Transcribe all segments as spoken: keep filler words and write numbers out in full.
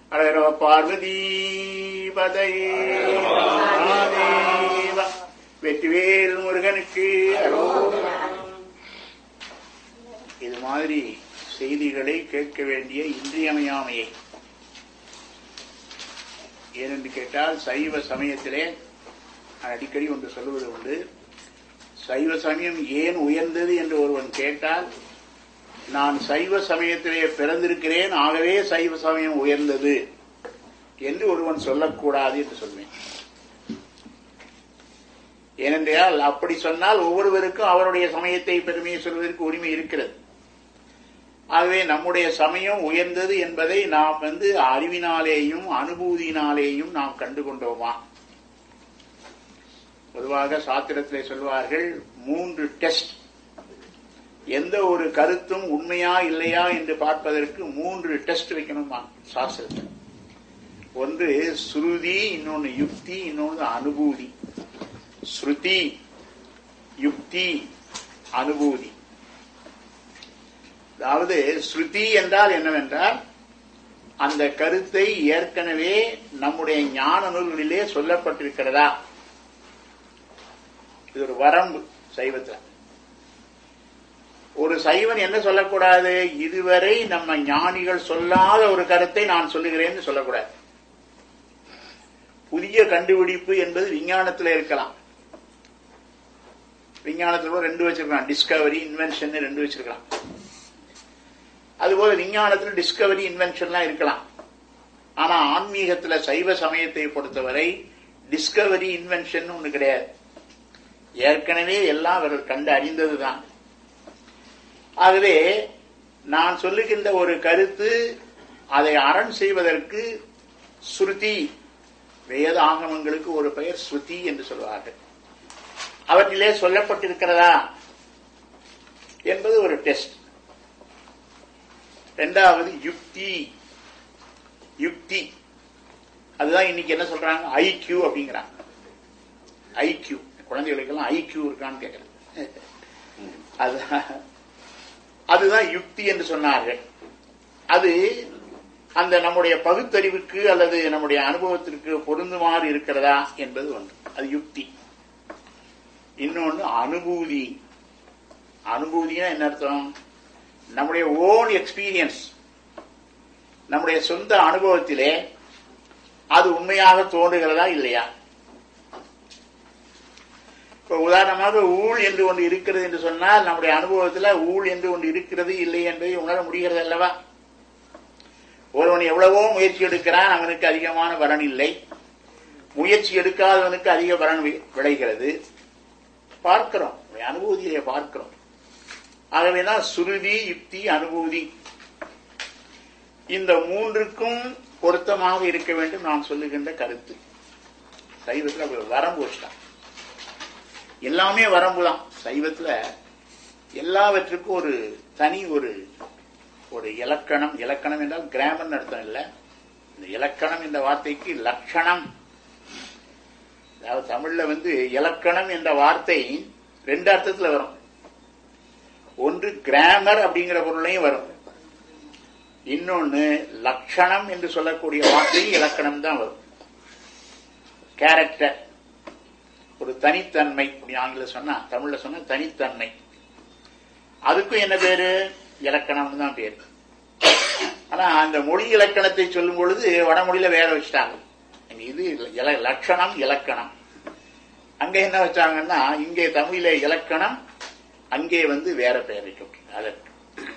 ஹர பார்வதி பதையே வெற்றிவேல் முருகனுக்கு இது மாதிரி செய்திகளை கேட்க வேண்டிய இன்றியமையாமையை ஏனென்று கேட்டால் சைவ சமயத்திலே அடிக்கடி ஒன்று சொல்லுவது உண்டு. சைவ சமயம் ஏன் உயர்ந்தது என்று ஒருவன் கேட்டால் நான் சைவ சமயத்திலே பிறந்திருக்கிறேன், ஆகவே சைவ சமயம் உயர்ந்தது என்று ஒருவன் சொல்லக்கூடாது என்று சொல்வேன். ஏனென்றால் அப்படி சொன்னால் ஒவ்வொருவருக்கும் அவருடைய சமயத்தை பெருமையை சொல்வதற்கு உரிமை இருக்கிறது. ஆகவே நம்முடைய சமயம் உயர்ந்தது என்பதை நாம் வந்து அறிவினாலேயும் அனுபூதியினாலேயும் நாம் கண்டுகொண்டோமா? பொதுவாக சாத்திரத்திலே சொல்வார்கள், மூன்று டெஸ்ட். எந்த ஒரு கருத்தும் உண்மையா இல்லையா என்று பார்ப்பதற்கு மூன்று டெஸ்ட் வைக்கணுமா சாஸ்திரத்தில். ஒன்று ஸ்ருதி, இன்னொன்று யுக்தி, இன்னொன்று அனுபூதி. ஸ்ருதி, யுக்தி, அனுபூதி. அதாவது ஸ்ருதி என்றால் என்னவென்றால் அந்த கருத்தை ஏற்கனவே நம்முடைய ஞான நூல்களிலே சொல்லப்பட்டிருக்கிறதா. இது ஒரு வரம்பு சைவத்தில். ஒரு சைவன் என்ன சொல்லக்கூடாது, இதுவரை நம்ம ஞானிகள் சொல்லாத ஒரு கருத்தை நான் சொல்லுகிறேன்னு சொல்லக்கூடாது. புதிய கண்டுபிடிப்பு என்பது விஞ்ஞானத்தில் இருக்கலாம். விஞ்ஞானத்தில் ரெண்டு வச்சிருக்கலாம், டிஸ்கவரி இன்வென்ஷன் ரெண்டு வச்சிருக்கலாம். அதுபோல விஞ்ஞானத்தில் டிஸ்கவரி இன்வென்ஷன்லாம் இருக்கலாம். ஆனா ஆன்மீகத்தில் சைவ சமயத்தை பொறுத்தவரை டிஸ்கவரி இன்வென்ஷன் ஒண்ணு கிடையாது. ஏற்கனவே எல்லாம் அவர்கள் கண்டு அறிந்ததுதான். ஆகவே நான் சொல்லுகின்ற ஒரு கருத்து அதை அரண் செய்வதற்கு ஸ்ருதி, வேத ஆகமங்களுக்கு ஒரு பெயர் ஸ்ருதி என்று சொல்வார்கள். அவற்றிலே சொல்லப்பட்டிருக்கிறதா என்பது ஒரு டெஸ்ட். இரண்டாவது யுக்தி. யுக்தி அதுதான் இன்னைக்கு என்ன சொல்றாங்க, ஐக்யூ அப்படிங்கிறாங்க. ஐக்யூ குழந்தைகளுக்கெல்லாம் ஐக்யூ இருக்கான்னு கேட்கறது. அதுதான் அதுதான் யுக்தி என்று சொன்னார்கள். அது அந்த நம்முடைய பகுத்தறிவுக்கு அல்லது நம்முடைய அனுபவத்திற்கு பொருந்துமாறு இருக்கிறதா என்பது ஒன்று, அது யுக்தி. இன்னொன்று அனுபூதி. அனுபூதினா என்ன அர்த்தம், நம்முடைய ஓன் எக்ஸ்பீரியன்ஸ், நம்முடைய சொந்த அனுபவத்திலே அது உண்மையாக தோன்றுகிறதா இல்லையா. இப்ப உதாரணமாக ஊழ் என்று ஒன்று இருக்கிறது என்று சொன்னால் நம்முடைய அனுபவத்தில் ஊழ் என்று ஒன்று இருக்கிறது இல்லை என்பதை உணர முடிகிறது அல்லவா. ஒருவன் எவ்வளவோ முயற்சி எடுக்கிறான், அவனுக்கு அதிகமான பலன் இல்லை. முயற்சி எடுக்காதவனுக்கு அதிக பலன் விளைகிறது. பார்க்கிறோம், அனுபூதியை பார்க்கிறோம். ஆகவேதான் சுருதி, யுக்தி, அனுபூதி இந்த மூன்றுக்கும் பொருத்தமாக இருக்க வேண்டும் நாம் சொல்லுகின்ற கருத்து. சைவத்தில் அப்படி வரம்பு வச்சுட்டான். எல்லாமே வரம்புதான் சைவத்துல. எல்லாவற்றுக்கும் ஒரு தனி ஒரு ஒரு இலக்கணம். இலக்கணம் என்றால் கிராமர் அர்த்தம் இல்லை. இந்த இலக்கணம் என்ற வார்த்தைக்கு லட்சணம். அதாவது தமிழ்ல வந்து இலக்கணம் என்ற வார்த்தை ரெண்டு அர்த்தத்துல வரும். ஒன்று கிராமர் அப்படிங்கிற பொருளையும் வரும், இன்னொன்னு லட்சணம் என்று சொல்லக்கூடிய வார்த்தையும் இலக்கணம் தான் வரும். கேரக்டர், ஒரு தனித்தன்மை. ஆங்கில சொன்னா, தமிழ்ல சொன்னா தனித்தன்மை. அதுக்கும் என்ன பேரு, இலக்கணம் தான் பேரு. ஆனா அந்த மொழி இலக்கணத்தை சொல்லும் பொழுது வடமொழியில வேற வச்சுட்டாங்க. இது லட்சணம், இலக்கணம். அங்க என்ன வச்சாங்கன்னா, இங்கே தமிழில இலக்கணம், அங்கே வந்து வேற பெயர் வைக்க. அதற்கு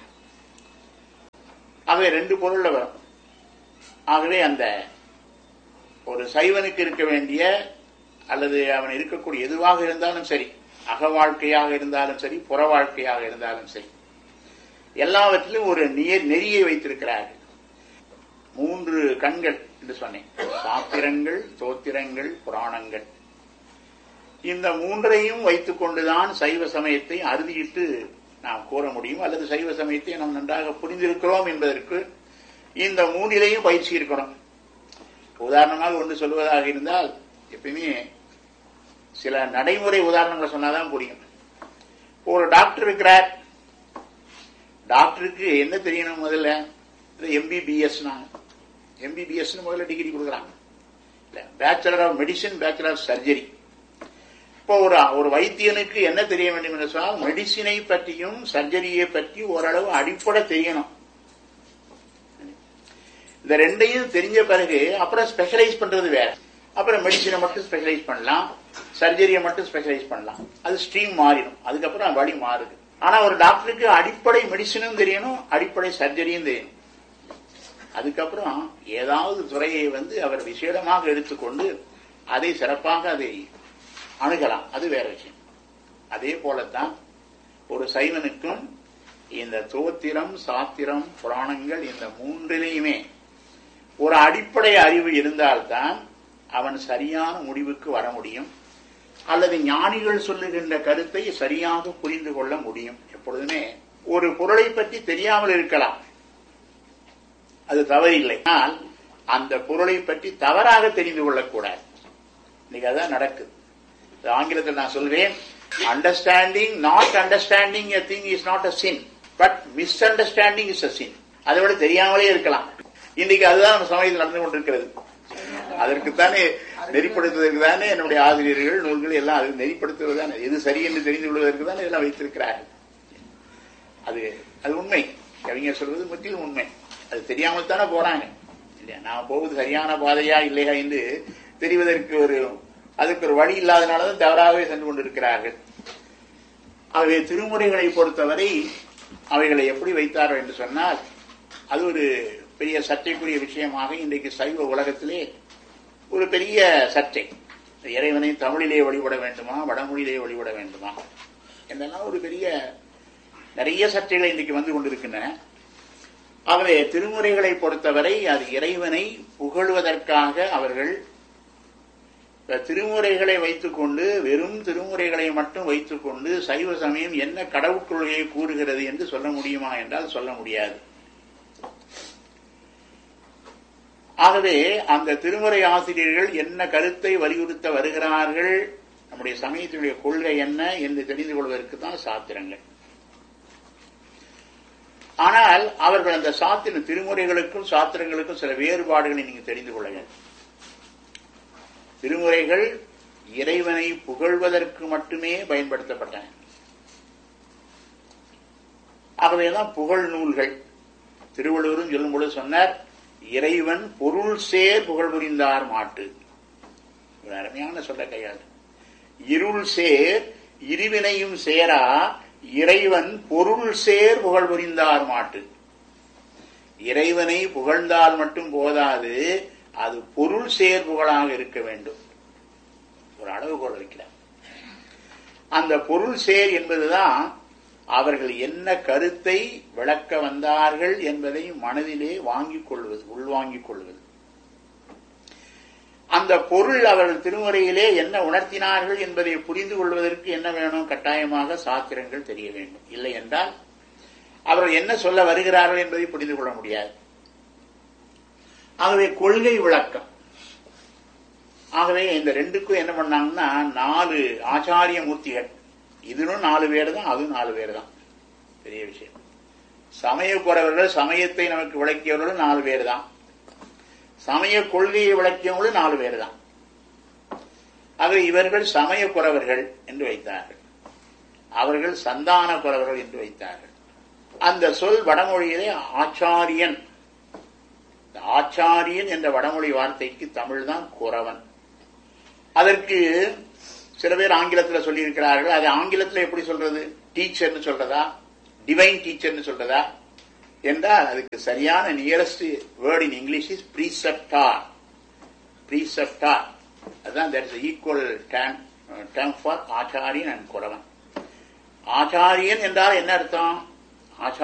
ஆகவே ரெண்டு பொருள்ல வரும். ஆகவே அந்த ஒரு சைவனுக்கு இருக்க வேண்டிய அல்லது அவன் இருக்கக்கூடிய எதுவாக இருந்தாலும் சரி, அக வாழ்க்கையாக இருந்தாலும் சரி, புற வாழ்க்கையாக இருந்தாலும் சரி, எல்லாவற்றிலும் ஒரு நெறியை வைத்திருக்கிறார்கள். மூன்று கண்கள் என்று சொன்னேன், சாத்திரங்கள், தோத்திரங்கள், புராணங்கள். இந்த மூன்றையும் வைத்துக் கொண்டுதான் சைவ சமயத்தை அறுதியிட்டு நாம் கூற முடியும். அல்லது சைவ சமயத்தை நாம் நன்றாக புரிந்திருக்கிறோம் என்பதற்கு இந்த மூன்றிலையும் பயிற்சி இருக்கணும். உதாரணமாக ஒன்று சொல்வதாக இருந்தால், எப்பயுமே சில நடைமுறை உதாரணங்களை சொன்னாதான் புரியும். ஒரு டாக்டர் இருக்கிறார், டாக்டருக்கு என்ன தெரியணும் முதல்ல, எம்பிபிஎஸ். எம்பிபிஎஸ் முதல்ல டிகிரி கொடுக்குறாங்க. Bachelor of medicine, bachelor of surgery. இப்போ ஒரு ஒரு வைத்தியனுக்கு என்ன தெரிய வேண்டும் என்று சொன்னால் மெடிசினை பற்றியும் சர்ஜரியை பற்றி ஓரளவு அடிப்படை தெரியணும். இந்த ரெண்டையும் தெரிஞ்ச பிறகு அப்புறம் ஸ்பெஷலைஸ் பண்றது வேற. அப்புறம் மெடிசினை மட்டும் ஸ்பெஷலைஸ் பண்ணலாம், சர்ஜரியை மட்டும் ஸ்பெஷலைஸ் பண்ணலாம். அது ஸ்ட்ரீம் மாறிடும், அதுக்கப்புறம் வழி மாறுது. ஆனா ஒரு டாக்டருக்கு அடிப்படை மெடிசினும் தெரியணும், அடிப்படை சர்ஜரியும் தெரியணும். அதுக்கப்புறம் ஏதாவது துறையை வந்து அவர் விசேடமாக எடுத்துக்கொண்டு அதை சிறப்பாக அதை அணுகலாம், அது வேற விஷயம். அதே போலத்தான் ஒரு சைவனுக்கும் இந்த தோத்திரம், சாத்திரம், புராணங்கள் இந்த மூன்றிலையுமே ஒரு அடிப்படை அறிவு இருந்தால்தான் அவன் சரியான முடிவுக்கு வர முடியும், அல்லது ஞானிகள் சொல்லுகின்ற கருத்தை சரியாக புரிந்து கொள்ள முடியும். எப்பொழுதுமே ஒரு பொருளை பற்றி தெரியாமல் இருக்கலாம், அது தவறில்லை. ஆனால் அந்த பொருளை பற்றி தவறாக தெரிந்து கொள்ளக்கூடாது. இன்னைக்கு அதான் நடக்குது. ஆங்கிலத்தில் நான் சொல்வேன், understanding not understanding a thing is not a sin, but miss understanding is a சின். அதை விட தெரியாமலே இருக்கலாம். இன்னைக்கு அதுதான் நம்ம சமயத்தில் நடந்து கொண்டிருக்கிறது. அதற்குத்தானே நெறிப்படுத்துவதற்கு தானே என்னுடைய ஆசிரியர்கள் நூல்கள் எல்லாம் அது நெறிப்படுத்துவது தானே, எது சரி என்று தெரிந்து கொள்வதற்கு தானே இதெல்லாம் வைத்திருக்கிறார்கள். அது அது உண்மை, கவிஞர் சொல்வது முற்றிலும் உண்மை. அது தெரியாமல் தானே போறாங்க இல்லையா? நான் போவது சரியான பாதையா இல்லையா என்று தெரிவதற்கு ஒரு அதுக்கு ஒரு வழி இல்லாதனாலதான் தவறாகவே சென்று கொண்டிருக்கிறார்கள். ஆகவே திருமுறைகளை பொறுத்தவரை அவைகளை எப்படி வைத்தார்கள் என்று சொன்னால் அது ஒரு பெரிய சர்ச்சைக்குரிய விஷயமாக இன்றைக்கு சைவ உலகத்திலே ஒரு பெரிய சர்ச்சை. இறைவனை தமிழிலே வழிபட வேண்டுமா, வடமொழியிலே வழிபட வேண்டுமா என்றெல்லாம் ஒரு பெரிய நிறைய சர்ச்சைகள் இன்றைக்கு வந்து கொண்டிருக்கின்றன. ஆகவே திருமுறைகளை பொறுத்தவரை அது இறைவனை புகழ்வதற்காக அவர்கள் திருமுறைகளை வைத்துக் கொண்டு, வெறும் திருமுறைகளை மட்டும் வைத்துக் கொண்டு சைவ சமயம் என்ன கடவுட்கொள்கையை கூறுகிறது என்று சொல்ல முடியுமா என்றால் சொல்ல முடியாது. ஆகவே அந்த திருமுறை ஆசிரியர்கள் என்ன கருத்தை வலியுறுத்த வருகிறார்கள், நம்முடைய சமயத்தினுடைய கொள்கை என்ன என்று தெரிந்து கொள்வதற்கு தான் சாத்திரங்கள். ஆனால் அவர்கள் அந்த சாத்திர திருமுறைகளுக்கும் சாத்திரங்களுக்கும் சில வேறுபாடுகளை நீங்க தெரிந்து கொள்ள வேண்டும். திருமுறைகள் இறைவனை புகழ்வதற்கு மட்டுமே பயன்படுத்தப்பட்டன. ஆகவேதான் புகழ் நூல்கள். திருவள்ளுவரும் சொல்லும் பொழுது சொன்னார், இறைவன் பொருள் சேர் புகழ் புரிந்தார் மாட்டு. ஒரு அருமையான சொல்ல கையாள். இருள் சேர் இருவினையும் சேரா இறைவன் பொருள் சேர் புகழ் புரிந்தார் மாட்டு. இறைவனை புகழ்ந்தால் மட்டும் போதாது, அது பொருள் சேர் புகழாக இருக்க வேண்டும். ஒரு அளவுகோல் வைக்கிறார். அந்த பொருள் சேர் என்பதுதான் அவர்கள் என்ன கருத்தை விளக்க வந்தார்கள் என்பதை மனதிலே வாங்கிக் கொள்வது, உள்வாங்கிக் கொள்வது. அந்த பொருள் அவர்கள் திருமுறையிலே என்ன உணர்த்தினார்கள் என்பதை புரிந்து கொள்வதற்கு என்ன வேணும்? கட்டாயமாக சாத்திரங்கள் தெரிய வேண்டும். இல்லை என்றால் அவர்கள் என்ன சொல்ல வருகிறார்கள் என்பதை புரிந்து கொள்ள முடியாது. ஆகவே கொள்கை விளக்கம். ஆகவே இந்த ரெண்டுக்கும் என்ன பண்ணாங்கன்னா, நாலு ஆச்சாரிய மூர்த்திகள், இதுவும் நாலு பேர் தான், அதுவும் நாலு பேர் தான். பெரிய விஷயம். சமய குறவர்கள், சமயத்தை நமக்கு விளக்கியவர்களும் நாலு பேர் தான். சமய கொள்கையை விளக்கியவங்களும் நாலு பேர் தான். ஆகவே இவர்கள் சமய குறவர்கள் என்று வைத்தார்கள், அவர்கள் சந்தான குறவர்கள் என்று வைத்தார்கள். அந்த சொல் வடமொழியிலே ஆச்சாரியன். ஆச்சாரியன் என்ற வடமொழி வார்த்தைக்கு தமிழ் தான் குறவன். அதற்கு சில பேர் ஆங்கிலத்தில் சொல்லி இருக்கிறார்கள். அது ஆங்கிலத்தில் எப்படி சொல்றது? டீச்சர்னு சொல்றதா, டிவைன் டீச்சர்னு சொல்றதா என்றால் அதுக்கு சரியான nearest word in English is பிரீசெப்டார். பிரீசெப்டார் அதுதான் that is equal term for ஆச்சாரியன் அண்ட் குறவன். ஆச்சாரியன் என்றால் என்ன அர்த்தம்? ஆச்சாரியன்